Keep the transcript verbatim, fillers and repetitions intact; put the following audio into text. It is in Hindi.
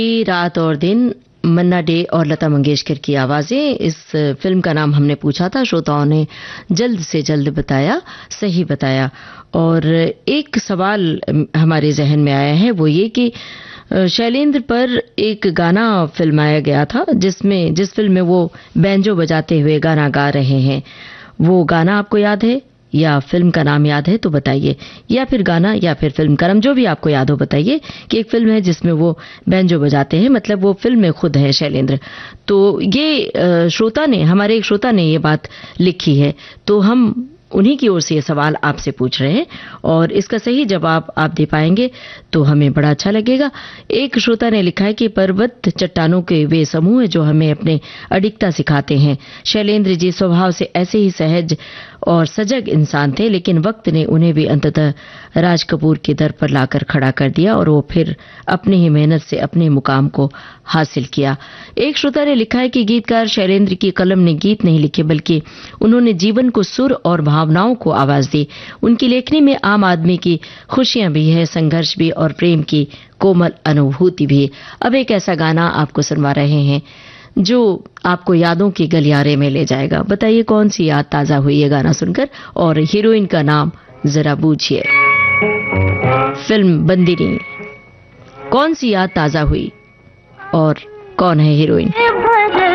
रात और दिन, मन्ना डे और लता मंगेशकर की आवाजें। इस फिल्म का नाम हमने पूछा था, श्रोताओं ने जल्द से जल्द बताया, सही बताया। और एक सवाल हमारे जहन में आया है, वो ये कि शैलेंद्र पर एक गाना फिल्माया गया था जिसमें जिस फिल्म में वो बैंजो बजाते हुए गाना गा रहे हैं। वो गाना आपको याद है या फिल्म का नाम याद है तो बताइए, या फिर गाना या फिर फिल्म का नाम, जो भी आपको याद हो बताइए कि एक फिल्म है जिसमें वो बैंजो बजाते हैं, मतलब वो फिल्म में खुद है शैलेंद्र। तो ये श्रोता ने, हमारे एक श्रोता ने ये बात लिखी है, तो हम उन्हीं की ओर से ये सवाल आपसे पूछ रहे हैं और इसका सही जवाब आप दे पाएंगे तो हमें बड़ा अच्छा लगेगा। एक श्रोता ने लिखा है कि पर्वत चट्टानों के वे समूह जो हमें अपने अडिगता सिखाते हैं। शैलेंद्र जी स्वभाव से ऐसे ही सहज और सजग इंसान थे, लेकिन वक्त ने उन्हें भी अंततः राज कपूर के दर पर लाकर खड़ा कर दिया और वो फिर अपनी ही मेहनत से अपने मुकाम को हासिल किया। एक श्रोता ने लिखा है कि गीतकार शैलेंद्र की कलम ने गीत नहीं लिखे, बल्कि उन्होंने जीवन को सुर और भावनाओं को आवाज दी। उनकी लेखनी में आम आदमी की खुशियां भी है, संघर्ष भी और प्रेम की कोमल अनुभूति भी। अब एक ऐसा गाना आपको सुनवा रहे हैं जो आपको यादों के गलियारे में ले जाएगा। बताइए कौन सी याद ताजा हुई ये गाना सुनकर, और हीरोइन का नाम जरा बूझिए। फिल्म बंदिनी। कौन सी याद ताजा हुई और कौन है हीरोइन?